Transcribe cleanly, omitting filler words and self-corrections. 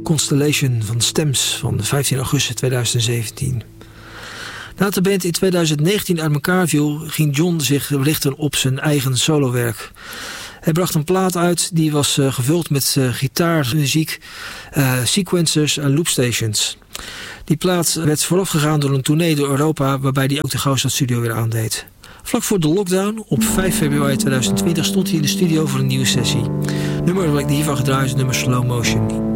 Constellation van Stems van 15 augustus 2017. Nadat de band in 2019 uit elkaar viel, ging John zich richten op zijn eigen solowerk. Hij bracht een plaat uit die was gevuld met gitaarmuziek, sequencers en loopstations. Die plaat werd voorafgegaan door een tournee door Europa, waarbij hij ook de Gauwstad Studio weer aandeed. Vlak voor de lockdown, op 5 februari 2020, stond hij in de studio voor een nieuwe sessie. Nummer dat ik hiervan gedraaid is, nummer Slow Motion.